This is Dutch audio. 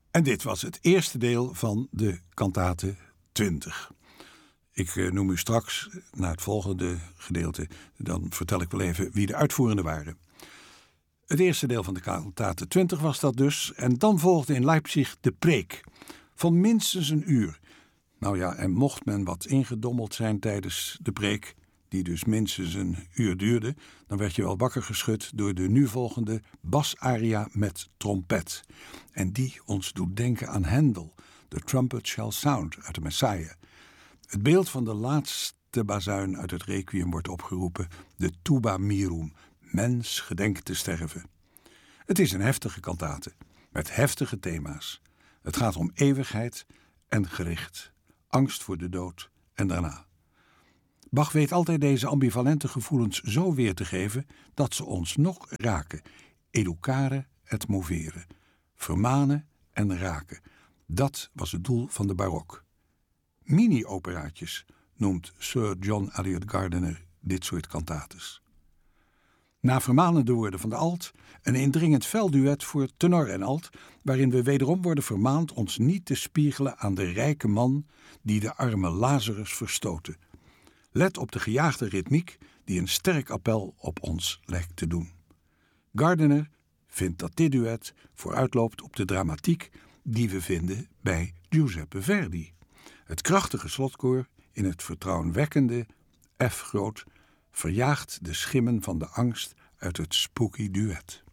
En dit was het eerste deel van de kantate 20. Ik noem u straks, na het volgende gedeelte, dan vertel ik wel even wie de uitvoerenden waren. Het eerste deel van de kantate 20 was dat dus. En dan volgde in Leipzig de preek. Van minstens een uur. Nou ja, en mocht men wat ingedommeld zijn tijdens de preek, die dus minstens een uur duurde, dan werd je wel wakker geschud door de nu volgende basaria met trompet. En die ons doet denken aan Handel, The Trumpet Shall Sound uit de Messiah. Het beeld van de laatste bazuin uit het requiem wordt opgeroepen, de Tuba Mirum, mens gedenkt te sterven. Het is een heftige kantate, met heftige thema's. Het gaat om eeuwigheid en gericht, angst voor de dood en daarna. Bach weet altijd deze ambivalente gevoelens zo weer te geven dat ze ons nog raken. Educare et movere. Vermanen en raken. Dat was het doel van de barok. Mini-operaatjes noemt Sir John Eliot Gardiner dit soort kantates. Na vermanende woorden van de alt, een indringend veldduet voor tenor en alt, waarin we wederom worden vermaand ons niet te spiegelen aan de rijke man die de arme Lazarus verstootte. Let op de gejaagde ritmiek die een sterk appel op ons lijkt te doen. Gardiner vindt dat dit duet vooruitloopt op de dramatiek die we vinden bij Giuseppe Verdi. Het krachtige slotkoor in het vertrouwenwekkende F groot verjaagt de schimmen van de angst uit het spooky duet.